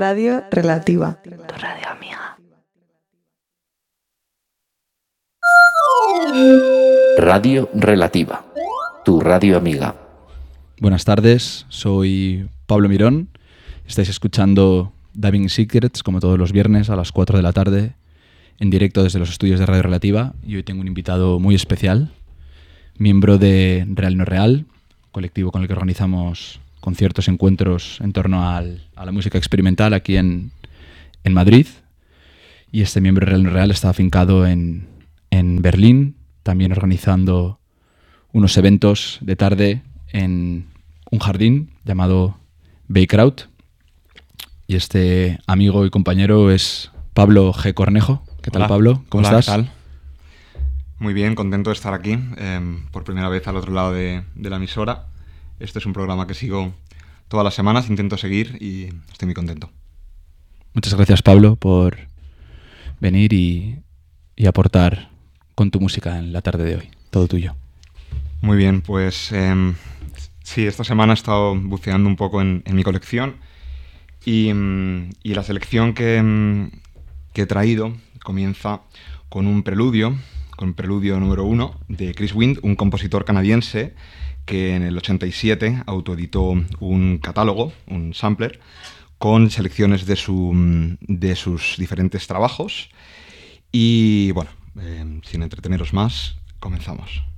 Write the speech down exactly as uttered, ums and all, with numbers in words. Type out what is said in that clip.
Radio Relativa. Tu radio amiga. Radio Relativa. Tu radio amiga. Buenas tardes, soy Pablo Mirón. Estáis escuchando Diving Secrets como todos los viernes a las cuatro de la tarde en directo desde los estudios de Radio Relativa, y hoy tengo un invitado muy especial, miembro de Real No Real, colectivo con el que organizamos conciertos, encuentros en torno al, a la música experimental aquí en, en Madrid. Y este miembro de Real No Real está afincado en, en Berlín, también organizando unos eventos de tarde en un jardín llamado Beikraut. Y este amigo y compañero es Pablo G. Cornejo. ¿Qué tal, Hola. Pablo? ¿Cómo Hola, estás? ¿qué tal? Muy bien, contento de estar aquí, eh, por primera vez al otro lado de, de la emisora. Este es un programa que sigo todas las semanas, intento seguir y estoy muy contento. Muchas gracias, Pablo, por venir y, y aportar con tu música en la tarde de hoy. Todo tuyo. Muy bien, pues eh, sí, esta semana he estado buceando un poco en, en mi colección y, y la selección que, que he traído comienza con un preludio, con un preludio número uno de Chris Wind, un compositor canadiense que en el ochenta y siete autoeditó un catálogo, un sampler, con selecciones de, su, de sus diferentes trabajos. Y bueno, eh, sin entreteneros más, comenzamos.